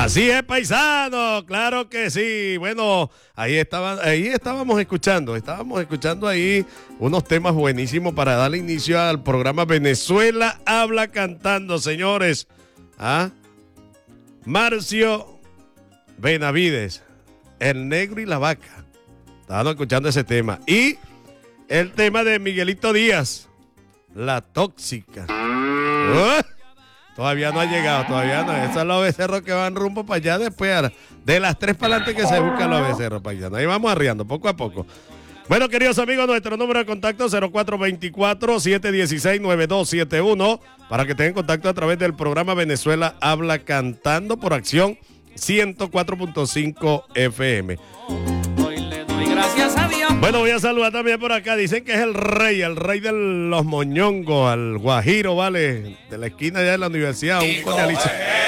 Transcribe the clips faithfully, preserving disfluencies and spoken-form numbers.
Así es, paisano, claro que sí. Bueno, ahí estaban, ahí estábamos escuchando, estábamos escuchando ahí unos temas buenísimos para darle inicio al programa Venezuela Habla Cantando, señores. ¿Ah? Marcio Benavides, El Negro y la Vaca. Estábamos escuchando ese tema. Y el tema de Miguelito Díaz, La Tóxica. ¿Oh? Todavía no ha llegado, todavía no. Esos son los becerros que van rumbo para allá después. A, de las tres para adelante que se buscan los becerros paisanos. Ahí vamos arriando, poco a poco. Bueno, queridos amigos, nuestro número de contacto cero cuatro dos cuatro, siete uno seis, nueve dos siete uno para que tengan contacto a través del programa Venezuela Habla Cantando por Acción ciento cuatro punto cinco F M. Hoy le doy gracias a Dios. Bueno, voy a saludar también por acá. Dicen que es el rey, el rey de los moñongos, al Guajiro, ¿vale? De la esquina allá de la universidad. Un coñalizo.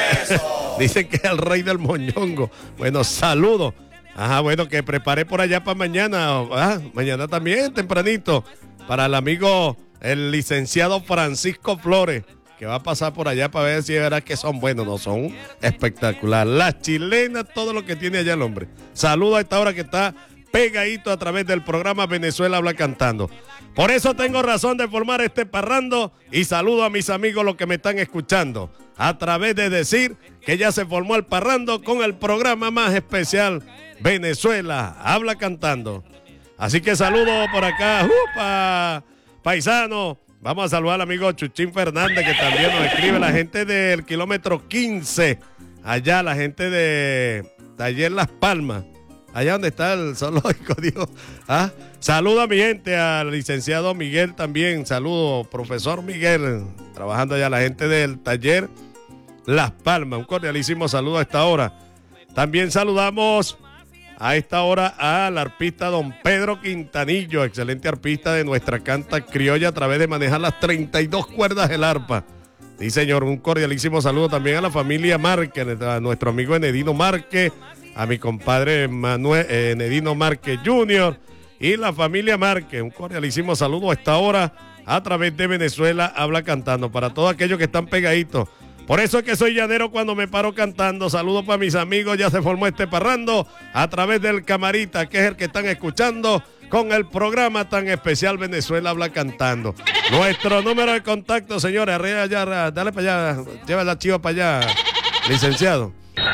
Dicen que es el rey del moñongo. Bueno, saludos. Ajá, bueno, que preparé por allá para mañana. Ah, mañana también, tempranito. Para el amigo, el licenciado Francisco Flores, que va a pasar por allá para ver si es verdad que son buenos. No, son espectacular. Las chilenas, todo lo que tiene allá el hombre. Saludos a esta hora que está pegadito a través del programa Venezuela Habla Cantando. Por eso tengo razón de formar este parrando y saludo a mis amigos los que me están escuchando a través de decir que ya se formó el parrando con el programa más especial Venezuela Habla Cantando. Así que saludo por acá, ¡upa! Paisano. Vamos a saludar al amigo Chuchín Fernández, que también nos escribe, la gente del kilómetro quince, allá la gente de Taller Las Palmas, allá donde está el zoológico, digo. ¿Ah? Saludo a mi gente, al licenciado Miguel también, saludo, profesor Miguel, trabajando allá, la gente del Taller Las Palmas, un cordialísimo saludo a esta hora. También saludamos a esta hora al arpista don Pedro Quintanillo, excelente arpista de nuestra canta criolla a través de manejar las treinta y dos cuerdas del arpa. Sí, señor, un cordialísimo saludo también a la familia Márquez, a nuestro amigo Enedino Márquez, a mi compadre Manuel eh, Enedino Márquez junior y la familia Márquez. Un cordialísimo saludo a esta hora a través de Venezuela Habla Cantando, para todos aquellos que están pegaditos. Por eso es que soy llanero cuando me paro cantando. Saludos para mis amigos, ya se formó este parrando a través del Camarita, que es el que están escuchando con el programa tan especial Venezuela Habla Cantando. Nuestro número de contacto, señores, arriba allá, dale para allá, lleva la chiva para allá, licenciado.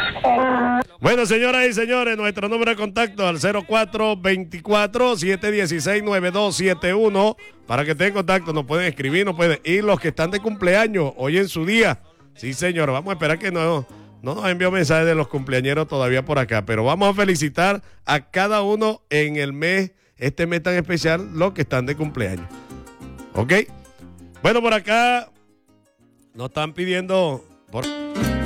Bueno, señoras y señores, nuestro número de contacto al cero cuatro dos cuatro, siete uno seis, nueve dos siete uno para que tengan contacto, nos pueden escribir, nos pueden ir los que están de cumpleaños hoy en su día. Sí, señor, vamos a esperar que no, no nos envió mensajes de los cumpleañeros todavía por acá, pero vamos a felicitar a cada uno en el mes, este mes tan especial, los que están de cumpleaños. ¿Ok? Bueno, por acá nos están pidiendo... Por...